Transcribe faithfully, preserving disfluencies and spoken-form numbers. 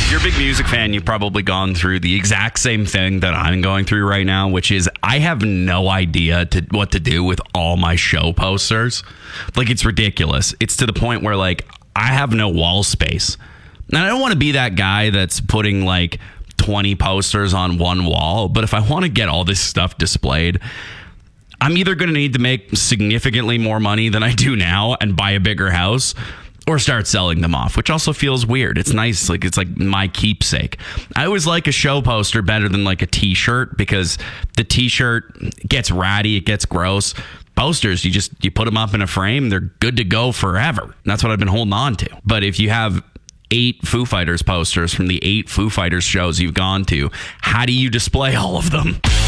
you're a big music fan, you've probably gone through the exact same thing that I'm going through right now, which is I have no idea to what to do with all my show posters. Like, it's ridiculous. It's to the point where, like, I have no wall space. And I don't want to be that guy that's putting, like, twenty posters on one wall. But if I want to get all this stuff displayed, I'm either going to need to make significantly more money than I do now and buy a bigger house, or start selling them off, which also feels weird. It's nice. Like, it's like my keepsake. I always like a show poster better than like a t-shirt, because the t-shirt gets ratty. It gets gross. Posters, you just, you put them up in a frame. They're good to go forever. That's what I've been holding on to. But if you have eight Foo Fighters posters from the eight Foo Fighters shows you've gone to, how do you display all of them?